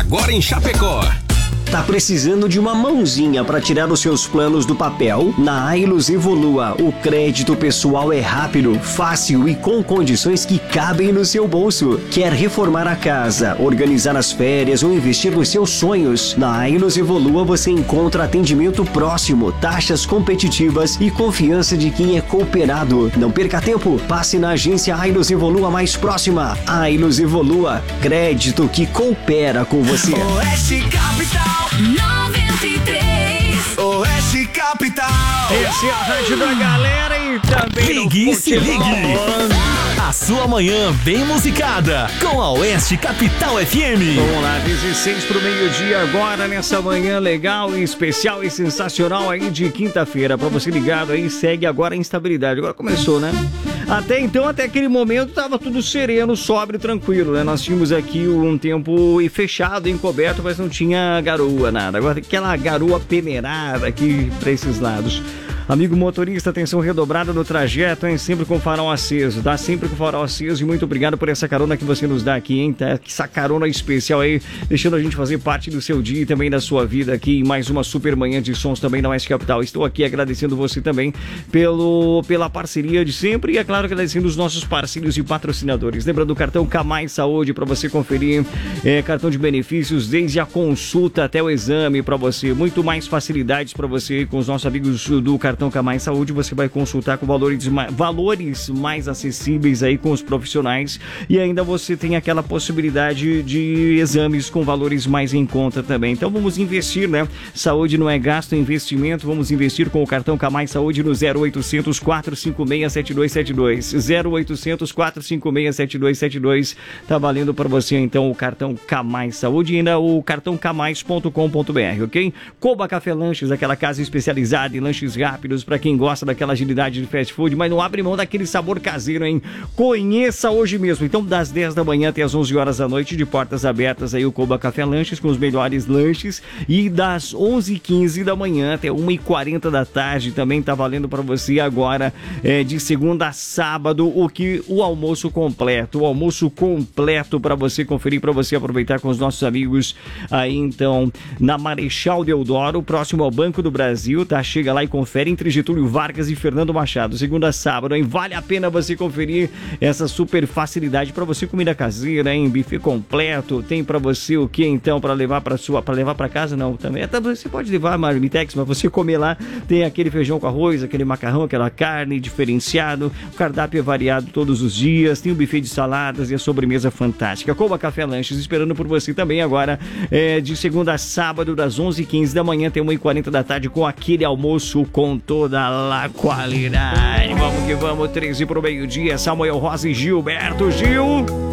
agora em Chapecó. Tá precisando de uma mãozinha para tirar os seus planos do papel? Na Ailus Evolua, o crédito pessoal é rápido, fácil e com condições que cabem no seu bolso. Quer reformar a casa, organizar as férias ou investir nos seus sonhos? Na Ailus Evolua você encontra atendimento próximo, taxas competitivas e confiança de quem é cooperado. Não perca tempo, passe na agência Ailus Evolua mais próxima. Ailus Evolua, crédito que coopera com você. Oeste Capital 93. Oeste Capital. Esse é a rádio da galera e também Ligue e se ligue. A sua manhã bem musicada com a Oeste Capital FM. Vamos lá, 16 pro meio-dia agora nessa manhã legal e especial e sensacional aí de quinta-feira. Pra você ligado aí, segue agora a instabilidade. Agora começou, né? Até então, até aquele momento, tava tudo sereno, sóbrio, tranquilo, né? Nós tínhamos aqui um tempo fechado, encoberto, mas não tinha garoa, nada. Agora tem aquela garoa peneirada aqui pra esses lados. Amigo motorista, atenção redobrada no trajeto, hein? Sempre com o farol aceso, tá? Sempre com o farol aceso e muito obrigado por essa carona que você nos dá aqui, hein? Tá? Essa carona especial aí, deixando a gente fazer parte do seu dia e também da sua vida aqui em mais uma super manhã de sons também da Oeste Capital. Estou aqui agradecendo você também pela parceria de sempre e, é claro, agradecendo os nossos parceiros e patrocinadores. Lembra do cartão Camais Saúde para você conferir, cartão de benefícios desde a consulta até o exame para você. Muito mais facilidades para você com os nossos amigos do cartão Camais Saúde. Você vai consultar com valores mais acessíveis aí com os profissionais e ainda você tem aquela possibilidade de exames com valores mais em conta também. Então vamos investir, né? Saúde não é gasto, é investimento. Vamos investir com o cartão Camais Saúde no 0800 456 7272. 0800 456 7272. Tá valendo para você então o cartão Camais Saúde e ainda o cartão camais.com.br, ok? Coba Café Lanches, aquela casa especializada em lanches rápidos para quem gosta daquela agilidade de fast food, mas não abre mão daquele sabor caseiro, hein? Conheça hoje mesmo. Então, das 10 da manhã até as 11 horas da noite, de portas abertas aí o Coba Café Lanches com os melhores lanches e das 11h15 da manhã até 1h40 da tarde também tá valendo para você agora, de segunda a sábado, o almoço completo. O almoço completo para você conferir, para você aproveitar com os nossos amigos aí, então, na Marechal Deodoro, próximo ao Banco do Brasil, tá? Chega lá e confere entre Getúlio Vargas e Fernando Machado, segunda a sábado, hein? Vale a pena você conferir essa super facilidade para você, comida caseira, hein? Buffet completo, tem para você o que então para levar para casa? Não, também até você pode levar marmitex, mas você comer lá, tem aquele feijão com arroz, aquele macarrão, aquela carne diferenciado, o cardápio é variado todos os dias, tem o buffet de saladas e a sobremesa fantástica. Coba Café Lanches esperando por você também agora, de segunda a sábado, das 11h15 da manhã até 1h40 da tarde, com aquele almoço com toda a qualidade. Vamos que vamos, 13 pro meio-dia. Samuel Rosa e Gilberto Gil.